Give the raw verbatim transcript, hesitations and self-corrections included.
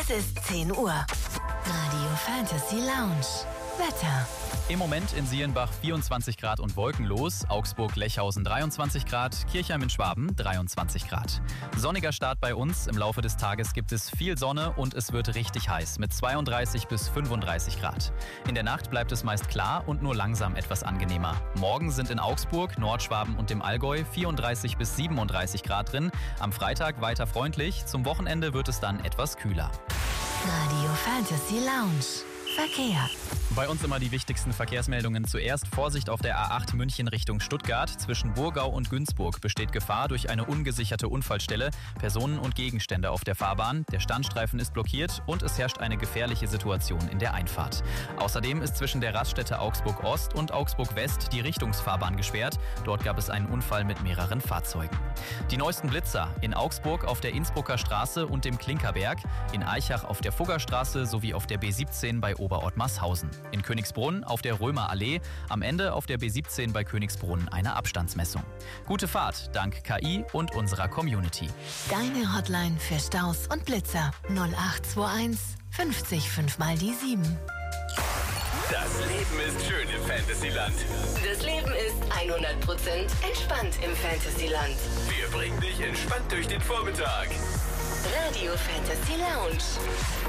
Es ist zehn Uhr. Radio Fantasy Lounge. Wetter. Im Moment in Sielenbach vierundzwanzig Grad und wolkenlos, Augsburg-Lechhausen dreiundzwanzig Grad, Kirchheim in Schwaben dreiundzwanzig Grad. Sonniger Start bei uns, im Laufe des Tages gibt es viel Sonne und es wird richtig heiß mit zweiunddreißig bis fünfunddreißig Grad. In der Nacht bleibt es meist klar und nur langsam etwas angenehmer. Morgen sind in Augsburg, Nordschwaben und dem Allgäu vierunddreißig bis siebenunddreißig Grad drin, am Freitag weiter freundlich, zum Wochenende wird es dann etwas kühler. Radio Fantasy Lounge. Verkehr. Bei uns immer die wichtigsten Verkehrsmeldungen. Zuerst Vorsicht auf der A acht München Richtung Stuttgart. Zwischen Burgau und Günzburg besteht Gefahr durch eine ungesicherte Unfallstelle. Personen und Gegenstände auf der Fahrbahn. Der Standstreifen ist blockiert und es herrscht eine gefährliche Situation in der Einfahrt. Außerdem ist zwischen der Raststätte Augsburg Ost und Augsburg West die Richtungsfahrbahn gesperrt. Dort gab es einen Unfall mit mehreren Fahrzeugen. Die neuesten Blitzer in Augsburg auf der Innsbrucker Straße und dem Klinkerberg, in Aichach auf der Fuggerstraße sowie auf der B siebzehn bei Oberortmarshausen. In Königsbrunn auf der Römerallee, am Ende auf der B siebzehn bei Königsbrunn eine Abstandsmessung. Gute Fahrt dank K I und unserer Community. Deine Hotline für Staus und Blitzer null acht zwei eins fünfzig fünf mal die sieben. Das Leben ist schön im Fantasyland. Das Leben ist hundert Prozent entspannt im Fantasyland. Wir bringen dich entspannt durch den Vormittag. Radio Fantasy Lounge.